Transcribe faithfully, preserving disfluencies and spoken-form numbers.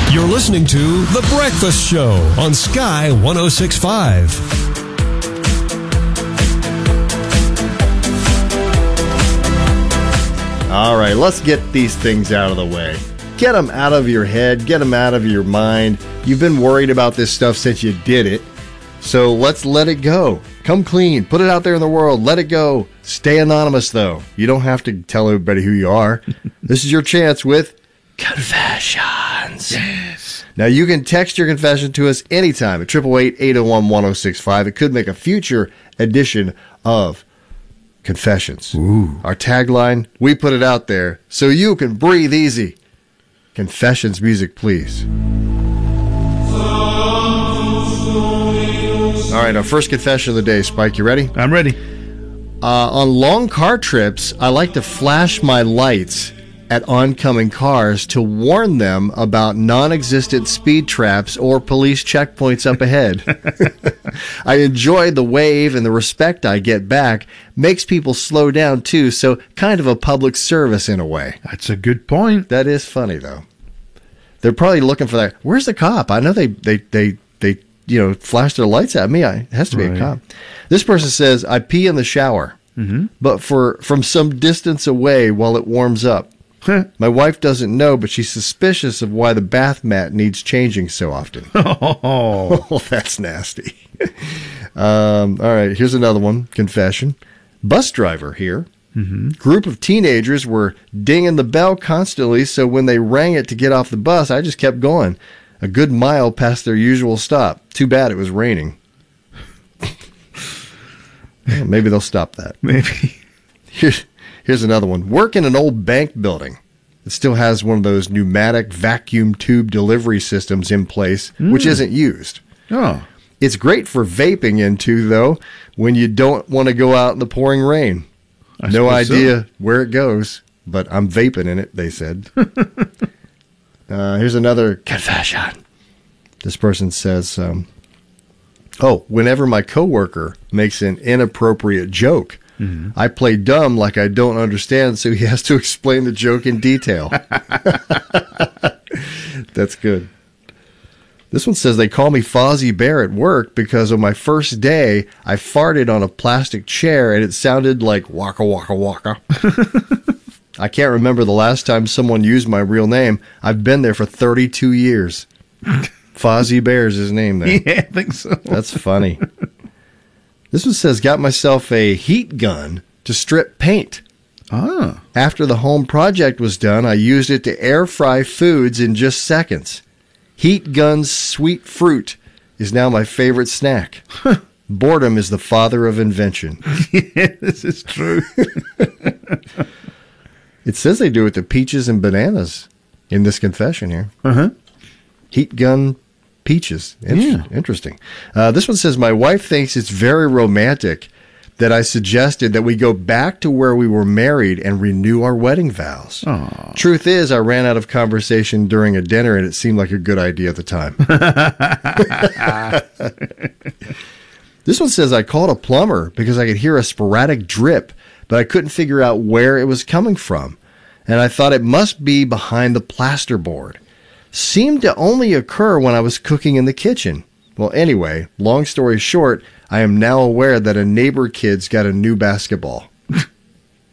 You're listening to The Breakfast Show on Sky one oh six point five. All right, let's get these things out of the way. Get them out of your head. Get them out of your mind. You've been worried about this stuff since you did it. So let's let it go. Come clean. Put it out there in the world. Let it go. Stay anonymous, though. You don't have to tell everybody who you are. This is your chance with Confessions. Yes. Now, you can text your confession to us anytime at eight eight eight, eight oh one, one oh six five. It could make a future edition of Confessions. Ooh. Our tagline, we put it out there so you can breathe easy. Confessions music, please. All right, our first confession of the day. Spike, you ready? I'm ready. Uh, on long car trips, I like to flash my lights at oncoming cars to warn them about non-existent speed traps or police checkpoints up ahead. I enjoy the wave, and the respect I get back makes people slow down too, so kind of a public service in a way. That's a good point. That is funny, though. They're probably looking for that. Where's the cop? I know they they they, they you know, flash their lights at me. I, it has to be right. a cop. This person says, I pee in the shower, mm-hmm. but for from some distance away while it warms up. My wife doesn't know, but she's suspicious of why the bath mat needs changing so often. Oh, Oh, that's nasty. um, all right, here's another one. Confession. Bus driver here. mm-hmm. Group of teenagers were dinging the bell constantly, so when they rang it to get off the bus, I just kept going. A good mile past their usual stop. Too bad it was raining. Yeah, maybe they'll stop that. Maybe. Here's, here's another one. Work in an old bank building. It still has one of those pneumatic vacuum tube delivery systems in place, mm. which isn't used. Oh. It's great for vaping into, though, when you don't want to go out in the pouring rain. I no idea so. where it goes, but I'm vaping in it, they said. uh, here's another confession. This person says, um, oh, whenever my coworker makes an inappropriate joke, mm-hmm. I play dumb like I don't understand, so he has to explain the joke in detail. That's good. This one says they call me Fozzie Bear at work because on my first day, I farted on a plastic chair and it sounded like waka waka waka. I can't remember the last time someone used my real name. I've been there for thirty-two years. Fozzie Bear's his name there. Yeah, I think so. That's funny. This one says, got myself a heat gun to strip paint. Ah. After the home project was done, I used it to air fry foods in just seconds. Heat gun's sweet fruit is now my favorite snack. Boredom is the father of invention. Yeah, this is true. It says they do it to peaches and bananas in this confession here. Uh-huh. Heat gun peaches. Inter- Yeah. Interesting. Uh, this one says, my wife thinks it's very romantic that I suggested that we go back to where we were married and renew our wedding vows. Aww. Truth is, I ran out of conversation during a dinner, and it seemed like a good idea at the time. This one says, I called a plumber because I could hear a sporadic drip, but I couldn't figure out where it was coming from, and I thought it must be behind the plasterboard. Seemed to only occur when I was cooking in the kitchen. Well, anyway, long story short, I am now aware that a neighbor kid's got a new basketball.